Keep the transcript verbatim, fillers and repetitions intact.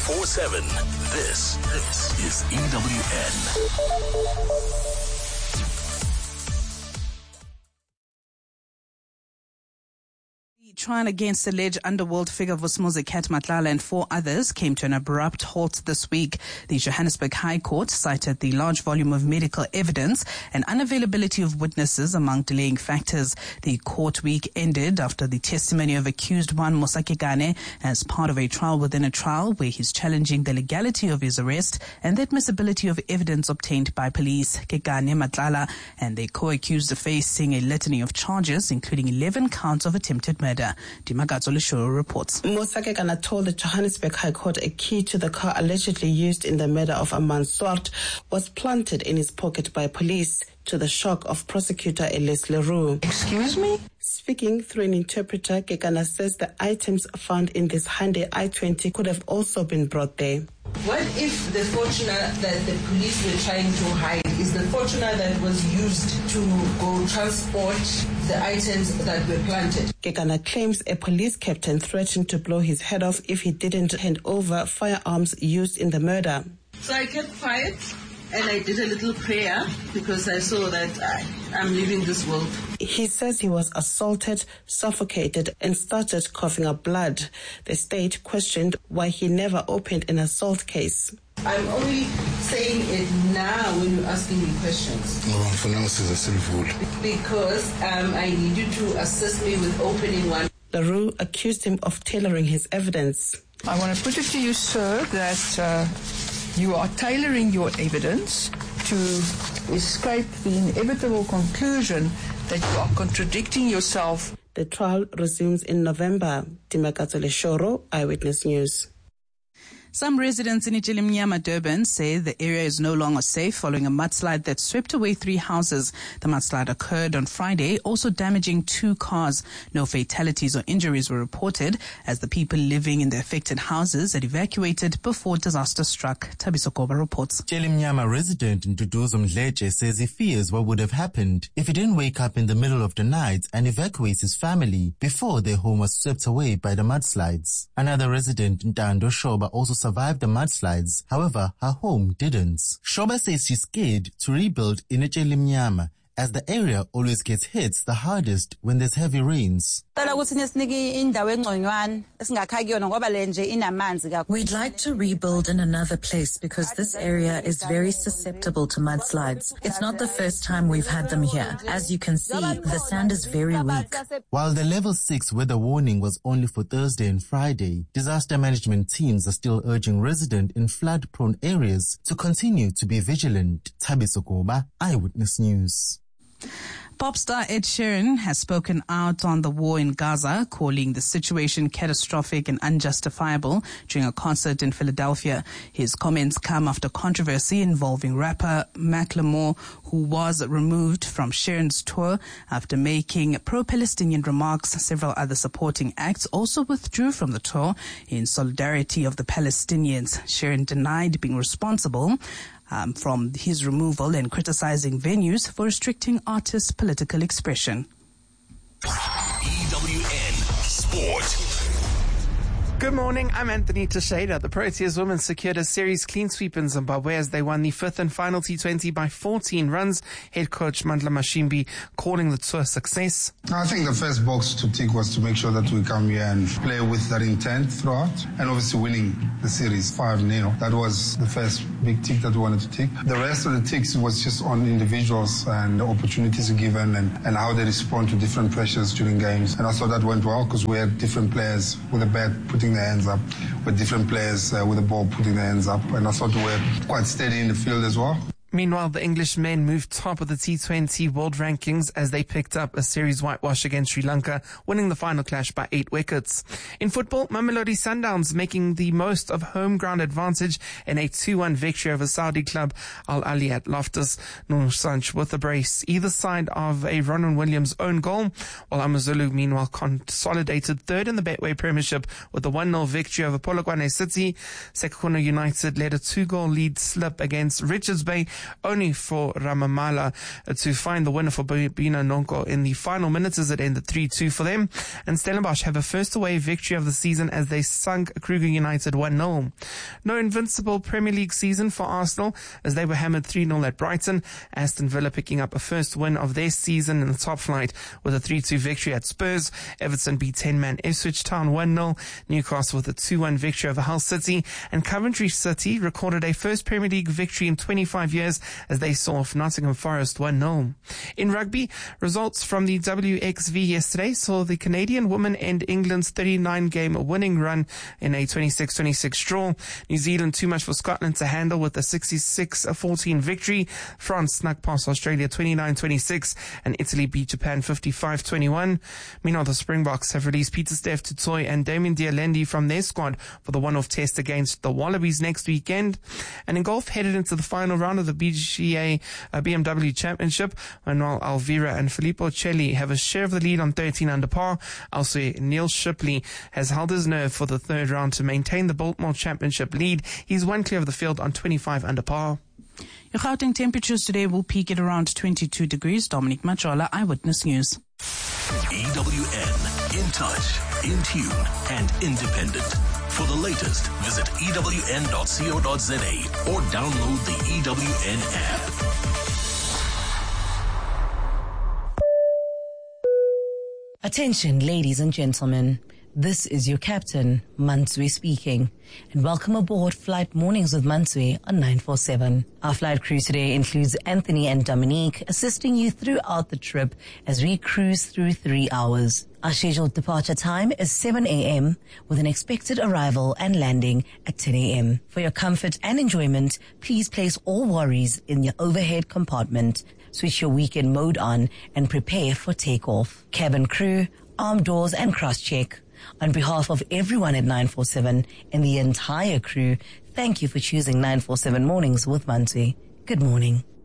twenty-four seven. This, this is E W N. The trial against alleged underworld figure Vus'Umuzi Cat Matlala and four others came to an abrupt halt this week. The Johannesburg High Court cited the large volume of medical evidence and unavailability of witnesses among delaying factors. The court week ended after the testimony of accused one Musa Kekane as part of a trial within a trial where he's challenging the legality of his arrest and the admissibility of evidence obtained by police. Kekane, Matlala and their co-accused are facing a litany of charges, including eleven counts of attempted murder. Dimagato Lishoro reports. Musa Kekane told the Johannesburg High Court a key to the car allegedly used in the murder of Aman Swart was planted in his pocket by police, to the shock of prosecutor Elise Leroux. Excuse me? Speaking through an interpreter, Kekane says the items found in this Hyundai i twenty could have also been brought there. What if the Fortuner that the police were trying to hide is the Fortuner that was used to go transport the items that were planted? Kekane claims a police captain threatened to blow his head off if he didn't hand over firearms used in the murder. So I kept quiet and I did a little prayer because I saw that I, I'm leaving this world. He says he was assaulted, suffocated, and started coughing up blood. The state questioned why he never opened an assault case. I'm only saying it now when you're asking me questions. Because um, I need you to assist me with opening one. Leroux accused him of tailoring his evidence. I want to put it to you, sir, that uh, you are tailoring your evidence to escape the inevitable conclusion that you are contradicting yourself. The trial resumes in November. Dimakato Leshoro, Eyewitness News. Some residents in Ijelimnyama, Durban, say the area is no longer safe following a mudslide that swept away three houses. The mudslide occurred on Friday, also damaging two cars. No fatalities or injuries were reported as the people living in the affected houses had evacuated before disaster struck. Tabiso Koba reports. Ijelimnyama resident Nduduzo Mdleje says he fears what would have happened if he didn't wake up in the middle of the night and evacuate his family before their home was swept away by the mudslides. Another resident, Ntando Shoba, also survived the mudslides. However, her home didn't. Shoba says she's scared to rebuild in Ijelimnyama as the area always gets hit the hardest when there's heavy rains. We'd like to rebuild in another place because this area is very susceptible to mudslides. It's not the first time we've had them here. As you can see, the sand is very weak. While the level six weather warning was only for Thursday and Friday, disaster management teams are still urging residents in flood-prone areas to continue to be vigilant. Tabiso Koba, Eyewitness News. Pop star Ed Sheeran has spoken out on the war in Gaza, calling the situation catastrophic and unjustifiable during a concert in Philadelphia. His comments come after controversy involving rapper Macklemore, who was removed from Sheeran's tour after making pro-Palestinian remarks. Several other supporting acts also withdrew from the tour in solidarity of the Palestinians. Sheeran denied being responsible Um, from his removal and criticizing venues for restricting artists' political expression. E W N Sport. Good morning, I'm Anthony Teixeira. The Proteas women secured a series clean sweep in Zimbabwe as they won the fifth and final T twenty by fourteen runs. Head coach Mandla Mashimbi calling the tour a success. I think the first box to tick was to make sure that we come here and play with that intent throughout, and obviously winning the series five nil. That was the first big tick that we wanted to tick. The rest of the ticks was just on individuals and the opportunities given and, and how they respond to different pressures during games. And I thought that went well because we had different players with a bat putting their hands up, with different players uh, with the ball putting their hands up, and I thought we were quite steady in the field as well. Meanwhile, the English men moved top of the T twenty world rankings as they picked up a series whitewash against Sri Lanka, winning the final clash by eight wickets. In football, Mamelodi Sundowns making the most of home ground advantage in a two one victory over Saudi club Al Ahly at Loftus. Nur Sanch with a brace either side of a Ronwen Williams own goal, while Amazulu meanwhile consolidated third in the Betway Premiership with a one nil victory over Polokwane City. Sekhukhune United led a two goal lead slip against Richards Bay only for Ramamala to find the winner for Bina Nonko in the final minutes as it ended three two for them. And Stellenbosch have a first away victory of the season as they sunk Kruger United one nil. No invincible Premier League season for Arsenal as they were hammered three nil at Brighton. Aston Villa picking up a first win of their season in the top flight with a three two victory at Spurs. Everton beat ten-man Ipswich Town one nil. Newcastle with a two one victory over Hull City. And Coventry City recorded a first Premier League victory in twenty-five years as they saw off Nottingham Forest one nil. In rugby, results from the W X V yesterday saw the Canadian women end England's thirty-nine game winning run in a twenty-six twenty-six draw. New Zealand too much for Scotland to handle with a sixty-six fourteen victory. France snuck past Australia twenty-nine twenty-six and Italy beat Japan fifty-five twenty-one. Meanwhile, the Springboks have released Peter Steph Tutoy and Damien Dialendi from their squad for the one-off test against the Wallabies next weekend. And in golf, headed into the final round of the B G A uh, B M W Championship, Manuel Alvira and Filippo Celli have a share of the lead on thirteen under par. Also, Neil Shipley has held his nerve for the third round to maintain the Biltmore Championship lead. He's one clear of the field on twenty-five under par. Your Gauteng temperatures today will peak at around twenty-two degrees. Dominic Majola, Eyewitness News. E W N, in touch, in tune, and independent. For the latest, visit E W N dot co dot za or download the E W N app. Attention, ladies and gentlemen. This is your captain, Mansui speaking, and welcome aboard Flight Mornings with Mansui on nine forty-seven. Our flight crew today includes Anthony and Dominique, assisting you throughout the trip as we cruise through three hours. Our scheduled departure time is seven a.m. with an expected arrival and landing at ten a.m. For your comfort and enjoyment, please place all worries in your overhead compartment, switch your weekend mode on, and prepare for takeoff. Cabin crew, arm doors and cross-check. On behalf of everyone at nine forty-seven and the entire crew, thank you for choosing nine forty-seven Mornings with Mansui. Good morning.